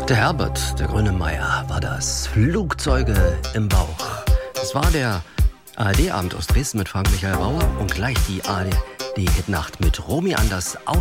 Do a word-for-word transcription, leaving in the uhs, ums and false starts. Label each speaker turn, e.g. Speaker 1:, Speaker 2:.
Speaker 1: Der Herbert, der Grönemeyer, war das. Flugzeuge im Bauch. Das war der A R D-Abend aus Dresden mit Frank-Michael Bauer und gleich die A R D-Hitnacht mit Romy Anders aus